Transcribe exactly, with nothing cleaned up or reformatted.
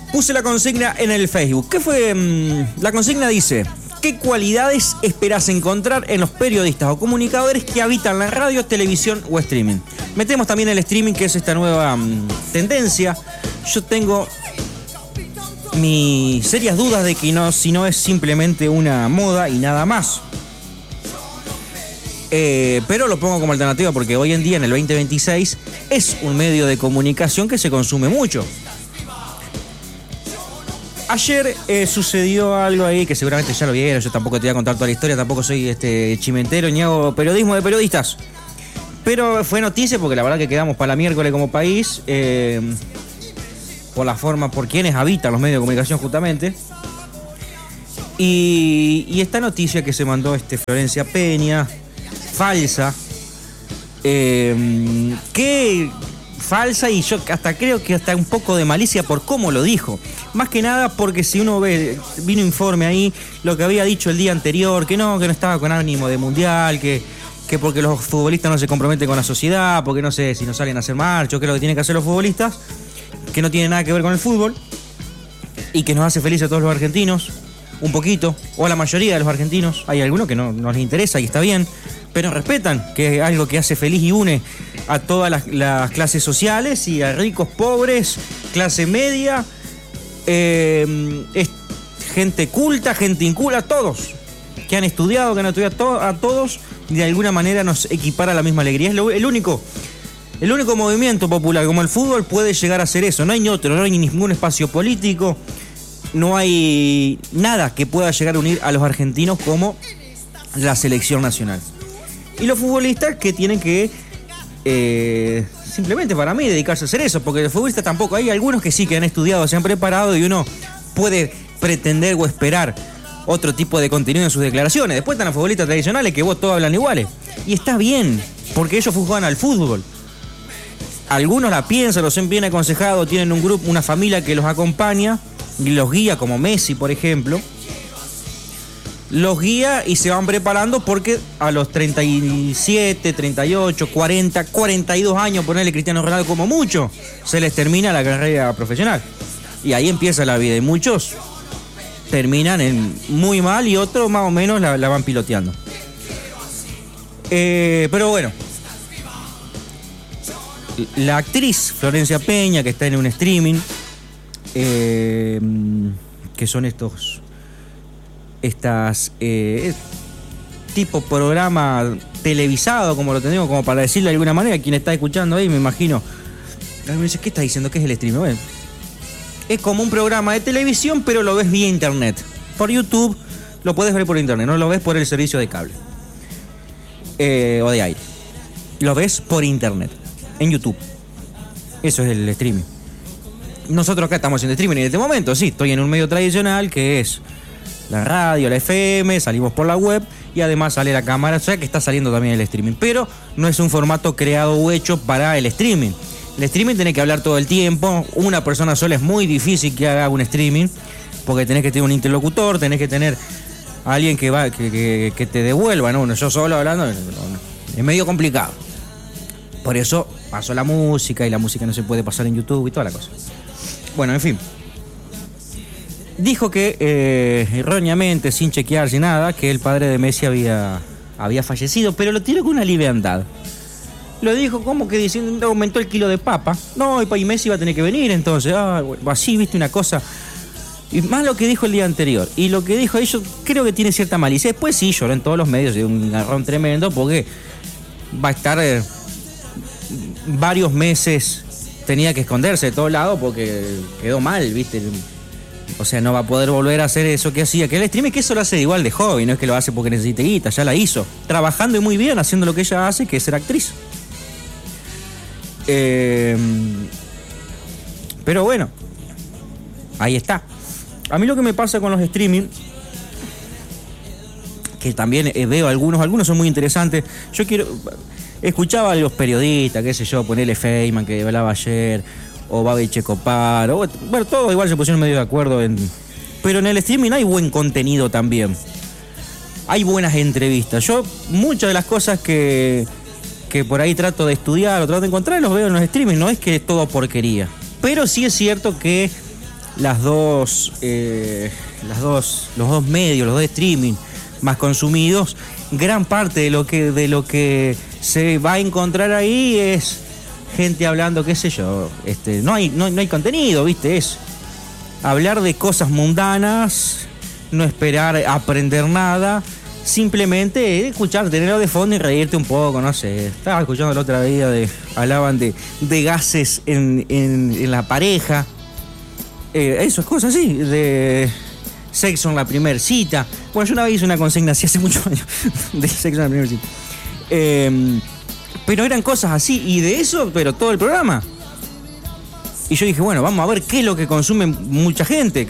puse la consigna en el Facebook. ¿Qué fue? La consigna dice: ¿qué cualidades esperás encontrar en los periodistas o comunicadores que habitan la radio, televisión o streaming? Metemos también el streaming, que es esta nueva um, tendencia. Yo tengo mis serias dudas de que no, si no es simplemente una moda y nada más. Eh, pero lo pongo como alternativa porque hoy en día, en el veinte veintiséis, es un medio de comunicación que se consume mucho. Ayer eh, sucedió algo ahí que seguramente ya lo vieron. Yo tampoco te voy a contar toda la historia, tampoco soy este chimentero ni hago periodismo de periodistas. Pero fue noticia porque la verdad que quedamos para la miércoles como país, eh, por la forma, por quienes habitan los medios de comunicación justamente. Y, y esta noticia que se mandó este Florencia Peña, falsa, eh, que falsa, y yo hasta creo que hasta un poco de malicia por cómo lo dijo. Más que nada porque si uno ve, vino informe ahí, lo que había dicho el día anterior, que no, que no estaba con ánimo de mundial, que, que porque los futbolistas no se comprometen con la sociedad, porque no sé si no salen a hacer marcha, que es lo que tienen que hacer los futbolistas, que no tiene nada que ver con el fútbol, y que nos hace felices a todos los argentinos, un poquito, o a la mayoría de los argentinos. Hay algunos que no, no les interesa y está bien, pero respetan, que es algo que hace feliz y une a todas las, las clases sociales y a ricos, pobres, clase media, eh, es gente culta, gente inculta, todos que han estudiado, que han estudiado to- a todos, de alguna manera nos equipara a la misma alegría. Es lo, el único el único movimiento popular como el fútbol puede llegar a ser eso. No hay ni otro, no hay ningún espacio político, no hay nada que pueda llegar a unir a los argentinos como la selección nacional. Y los futbolistas que tienen que eh, simplemente, para mí, dedicarse a hacer eso, porque los futbolistas tampoco, hay algunos que sí, que han estudiado, se han preparado, y uno puede pretender o esperar otro tipo de contenido en sus declaraciones. Después están los futbolistas tradicionales que vos todos hablan iguales, y está bien, porque ellos juegan al fútbol. Algunos la piensan, los han bien aconsejados, tienen un grupo, una familia que los acompaña y los guía, como Messi, por ejemplo. Los guía y se van preparando porque a los treinta y siete, treinta y ocho, cuarenta, cuarenta y dos años, ponerle Cristiano Ronaldo como mucho, se les termina la carrera profesional. Y ahí empieza la vida. Y muchos terminan en muy mal y otros más o menos la, la van piloteando. Eh, pero bueno, la actriz Florencia Peña, que está en un streaming, eh, que son estos... estas eh, tipo programa televisado, como lo tenemos, como para decirle de alguna manera, quien está escuchando ahí, me imagino, me dice, ¿qué está diciendo? ¿Qué es el streaming? Bueno, es como un programa de televisión, pero lo ves vía internet. Por YouTube lo puedes ver por internet, no lo ves por el servicio de cable eh, o de aire, lo ves por internet en YouTube. Eso es el streaming. Nosotros acá estamos haciendo streaming en este momento, sí, estoy en un medio tradicional que es la radio, la F M, salimos por la web y además sale la cámara, o sea que está saliendo también el streaming, pero no es un formato creado o hecho para el streaming. El streaming tiene que hablar todo el tiempo, una persona sola es muy difícil que haga un streaming, porque tenés que tener un interlocutor, tenés que tener a alguien que va que, que, que te devuelva, ¿no? Yo solo hablando no, no, es medio complicado. Por eso pasó la música y la música no se puede pasar en YouTube y toda la cosa. Bueno, en fin. Dijo que eh, erróneamente, sin chequear, sin nada, que el padre de Messi había, había fallecido, pero lo tiró con una liviandad. Lo dijo como que diciendo, aumentó el kilo de papa. No, y Messi iba a tener que venir entonces. Ah, así, viste, una cosa. Y más lo que dijo el día anterior. Y lo que dijo ellos, creo que tiene cierta malicia. Después sí, lloró en todos los medios, de un garrón tremendo, porque va a estar eh, varios meses, tenía que esconderse de todos lados porque quedó mal, viste. O sea, no va a poder volver a hacer eso que hacía. Que el streaming, que eso lo hace igual de hobby, no es que lo hace porque necesite guita, ya la hizo. Trabajando y muy bien, haciendo lo que ella hace, que es ser actriz. Eh, pero bueno, ahí está. A mí lo que me pasa con los streaming, que también eh, veo algunos, algunos son muy interesantes. Yo quiero... Escuchaba a los periodistas, qué sé yo, ponerle Feynman, que hablaba ayer, o Babi Checopar, o, bueno, todos igual se pusieron medio de acuerdo en... Pero en el streaming hay buen contenido también. Hay buenas entrevistas. Yo, muchas de las cosas que, que por ahí trato de estudiar o trato de encontrar, los veo en los streaming. No es que es todo porquería. Pero sí es cierto que las dos, eh, las dos, los dos medios, los dos streaming más consumidos, gran parte de lo que, de lo que se va a encontrar ahí es gente hablando, qué sé yo, este, no hay, no, no hay contenido, ¿viste? Es hablar de cosas mundanas, no esperar aprender nada, simplemente escuchar, tenerlo de fondo y reírte un poco, no sé. Estaba escuchando la otra día, de, hablaban de, de gases en, en, en la pareja, eh, eso es cosas así, de sexo en la primera cita. Bueno, yo una vez hice una consigna así hace muchos años, de sexo en la primera cita. Eh, pero eran cosas así, y de eso, pero todo el programa. Y yo dije, bueno, vamos a ver qué es lo que consume mucha gente.